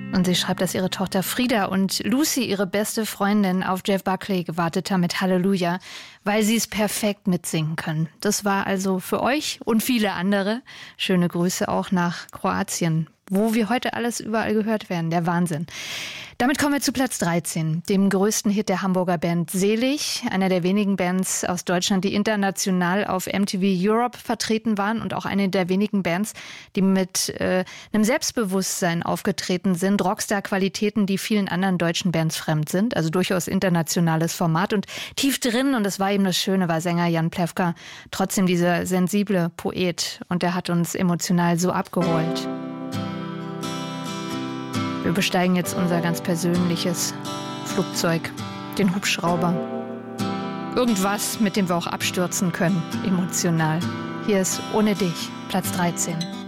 Und sie schreibt, dass ihre Tochter Frieda und Lucy, ihre beste Freundin, auf Jeff Buckley gewartet haben mit Halleluja, weil sie es perfekt mitsingen können. Das war also für euch und viele andere. Schöne Grüße auch nach Kroatien, wo wir heute alles überall gehört werden. Der Wahnsinn. Damit kommen wir zu Platz 13, dem größten Hit der Hamburger Band Selig, einer der wenigen Bands aus Deutschland, die international auf MTV Europe vertreten waren und auch eine der wenigen Bands, die mit einem Selbstbewusstsein aufgetreten sind, Rockstar-Qualitäten, die vielen anderen deutschen Bands fremd sind, also durchaus internationales Format und tief drin, und das war eben das Schöne, war Sänger Jan Plewka trotzdem dieser sensible Poet, und der hat uns emotional so abgeholt. Wir besteigen jetzt unser ganz persönliches Flugzeug, den Hubschrauber. Irgendwas, mit dem wir auch abstürzen können, emotional. Hier ist Ohne dich, Platz 13.